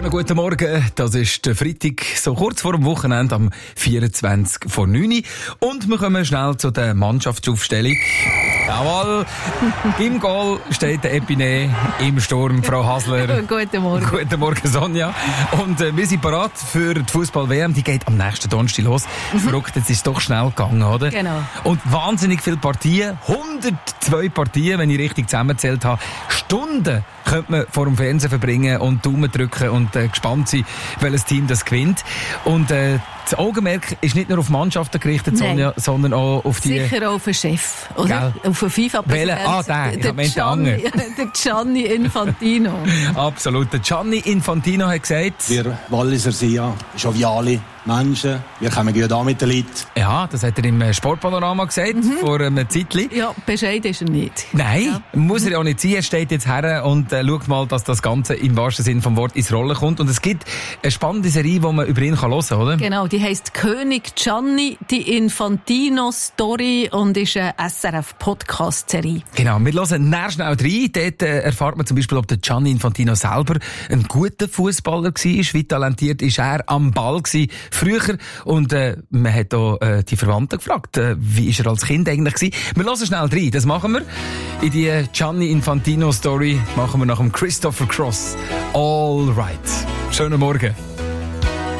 Schönen guten Morgen, das ist der Freitag, so kurz vor dem Wochenende, am 24 vor 9 Uhr. Und wir kommen schnell zu der Mannschaftsaufstellung. Jawohl, im Goal steht der Epine, im Sturm Frau Hasler. Guten Morgen. Guten Morgen, Sonja. Und wir sind bereit für die Fußball-WM, die geht am nächsten Donnerstag los. Verrückt, jetzt ist es doch schnell gegangen, oder? Genau. Und wahnsinnig viele Partien, 102 Partien, wenn ich richtig zusammengezählt habe. Stunden könnte man vor dem Fernsehen verbringen und Daumen drücken und gespannt sein, welches Team das gewinnt. Und das Augenmerk ist nicht nur auf Mannschaften gerichtet, Sonja, sondern auch auf die... Sicher auch auf den Chef, oder? Gell? Auf den FIFA-Präsidenten. Der Gianni Infantino. Absolut. Der Gianni Infantino hat gesagt... Wir Walliser sind ja joviale Menschen. Wir kommen gut an mit den Leuten. Ja, das hat er im Sportpanorama gesagt, vor einem Zeitchen. Ja, bescheiden ist er nicht. Nein, muss er ja nicht sein. Er steht jetzt her und schaut mal, dass das Ganze im wahrsten Sinne vom Wort ins Rollen kommt. Und es gibt eine spannende Serie, die man über ihn hören kann, oder? Genau, die heisst König Gianni, die Infantino-Story und ist eine SRF-Podcast-Serie. Genau, wir hören näher schnell rein. Dort erfahrt man zum Beispiel, ob der Gianni Infantino selber ein guter Fußballer war. Wie talentiert ist er am Ball gewesen früher. Und man hat auch die Verwandten gefragt, wie ist er als Kind eigentlich gewesen. Wir hören schnell rein, das machen wir. In die Gianni Infantino Story machen wir nach dem Christopher Cross. All right. Schönen Morgen.